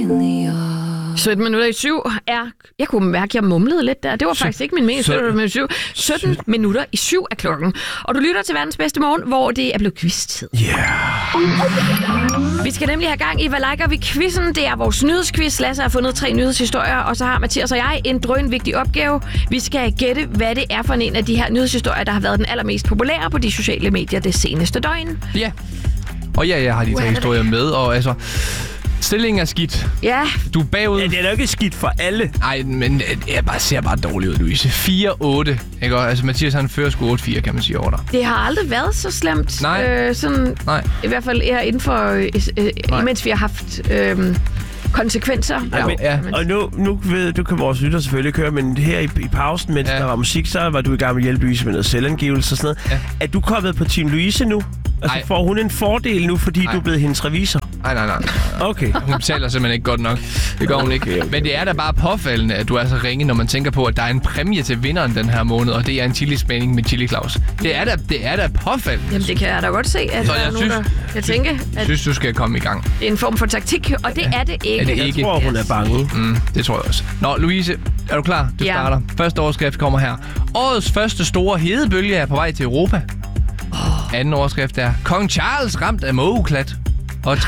17 minutter i 7 er... Jeg kunne mærke, at jeg mumlede lidt der. Det var faktisk ikke min mening. 17 minutter i 7 er klokken. Og du lytter til verdens bedste morgen, hvor det er blevet quiz-tid. Vi skal nemlig have gang i, hvad liker vi quizzen. Det er vores nyhedsquiz. Lasse har fundet 3 nyhedshistorier, og så har Mathias og jeg en drønvigtig opgave. Vi skal gætte, hvad det er for en af de her nyhedshistorier, der har været den allermest populære på de sociale medier det seneste døgn. Ja. Og ja, jeg har de 3 historier med, og altså... Stillingen er skidt. Ja. Du er bagud. Ja, det er nok ikke skidt for alle. Nej, men jeg ser bare dårligt ud, Louise. 4-8. Ikke? Altså, Mathias han fører sgu 8-4, kan man sige over dig. Det har aldrig været så slemt. Nej. Nej. I hvert fald her inden for... imens vi har haft... konsekvenser. Ja. Og nu ved du, kan vores lytter selvfølgelig køre, men her i pausen, mens der var musik, så var du i gang med at hjælpe Louise med noget selvangivelse og sådan noget. Ja. Er du kommet på Team Louise nu? Altså får hun en fordel nu, fordi du er blevet hendes revisor? Nej. Okay. Hun betaler simpelthen ikke godt nok. Det gør hun ikke. Men det er da bare påfaldende, at du er så ringe, når man tænker på, at der er en præmie til vinderen den her måned, og det er en chili-spænding med Chili Claus. Det er da påfaldende. Jamen, det kan jeg da godt se, at der er nogen, der kan tænke, at jeg synes, du skal komme i gang. Det er en form for taktik, og det er det ikke. Jeg tror, hun er bange. Det tror jeg også. Nå, Louise, er du klar? Du starter. Første overskrift kommer her. Årets første store hedebølge er på vej til Europa. Anden overskrift er Kong Charles ramt af mågeklat. Og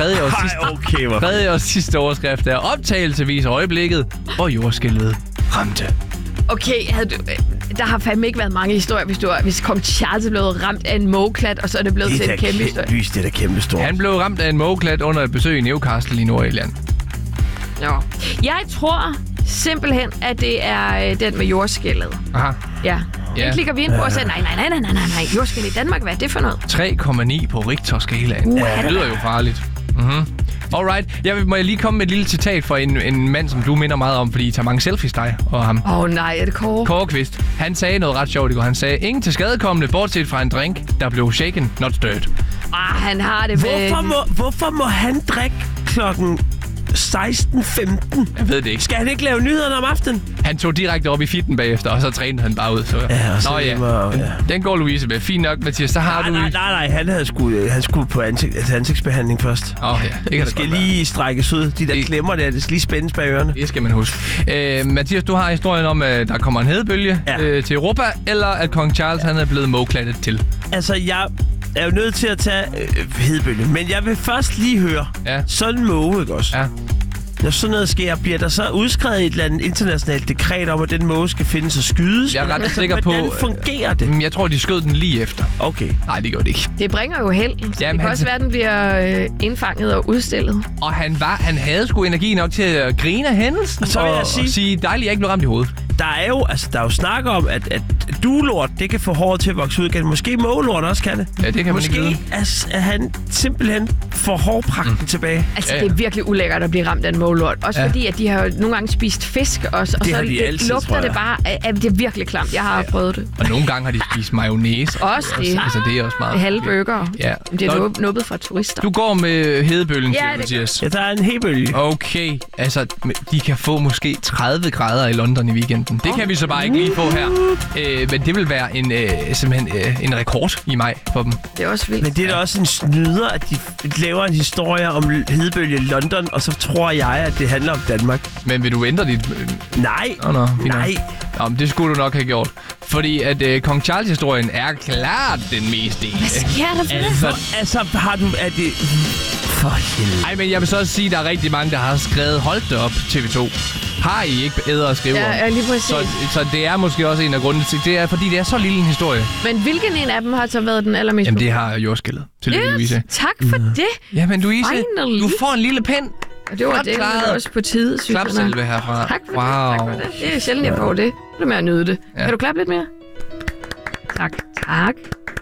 tredje og sidste overskrift er optagelse viser øjeblikket, hvor jordskælvet ramte. Okay, der har fandme ikke været mange historier, hvis Kong Charles er blevet ramt af en mågeklat, og så er det blevet til en kæmpe historie. Det er da kæmpe stort. Han blev ramt af en mågeklat under et besøg i Newcastle i Nordirland. Nå. Jeg tror simpelthen, at det er den med jordskælvet. Aha. Ja. Den klikker vi ind på og siger, nej. Jordskælv i Danmark, hvad er det for noget? 3,9 på Richter-skalaen. Det lyder jo farligt. Alright. Må jeg lige komme med et lille citat fra en mand, som du minder meget om, fordi I tager mange selfies, dig og ham. Nej, er det Kåre? Kåre Kvist. Han sagde noget ret sjovt i går. Han sagde, ingen til skadekommende, bortset fra en drink, der blev shaken, not stirred. Han har det Hvorfor må han drikke klokken 16:15? Jeg ved det ikke. Skal han ikke lave nyhederne om aftenen? Han tog direkte op i fitten bagefter, og så trænede han bare ud. Så. Den går Louise med. Fint nok, Mathias. Så har du... Nej. Han skulle på ansigtsbehandling først. Det skal lige strækkes ud. De der klemmer der, det skal lige spændes bag ørerne. Det skal man huske. Mathias, du har historien om, at der kommer en hedebølge til Europa, eller at Kong Charles han er blevet mågeklattet til. Altså, jeg er jo nødt til at tage hedebølge, men jeg vil først lige høre. Sådan en måge, ikke også? Ja. Når sådan noget sker, bliver der så udskrevet et eller andet internationalt dekret om, at den måge skal findes og skydes? Jeg er ret sikker på... Hvordan fungerer det? Jeg tror, de skød den lige efter. Okay. Nej, det gjorde det ikke. Det bringer jo held. Det kan også være, at den bliver indfanget og udstillet. Og han havde sgu energi nok til at grine af hændelsen. Så vil jeg sige dejligt, jeg ikke blev ramt i hovedet. Der er jo snak om, at duelort, det kan få håret til at vokse ud igen. Måske mågelort også kan det. Ja, det kan man ikke vide. Måske er han simpelthen får hårpragten tilbage. Altså, det er virkelig ulækkert at blive ramt af en mågelort. Også fordi, at de har jo nogle gange spist fisk også. Og så lugter det bare, at det er virkelig klamt. Jeg har prøvet det. Og nogle gange har de spist mayonnaise. Også det. Altså, det er også meget... Halvbøger. Ja. Det er nubbet fra turister. Du går med hedebølgen til, Mathias. Ja, der er en hedebølge. Okay. Altså, de kan få måske 30 grader i London i weekenden. Det kan vi så bare ikke lige få her. Men det vil være simpelthen en rekord i maj for dem. Det er også vildt. Men det er da også en snyder, at de laver en historie om hedebølge i London, og så tror jeg, at det handler om Danmark. Men vil du ændre dit... Nej. Nej. Nå, men det skulle du nok have gjort. Fordi at Kong Charles-historien er klart den mest del. Hvad sker der for det? Altså, har du... Er det... For helvede. Ej, men jeg vil så også sige, at der er rigtig mange, der har skrevet hold det op TV2. Har I ikke bedre at skrive om? Ja, lige præcis. Så det er måske også en af grundene til, det er, fordi det er så lille en historie. Men hvilken en af dem har så været den allermest? Jamen, det har jordskældet. Tillykke, Louise. Tak for det. Jamen, Louise, du får en lille pind. Og det var det også på tide, synes jeg. Klapselve herfra. Tak for det. Det er sjældent, jeg får det. Det er med at nyde det. Kan du klappe lidt mere? Tak.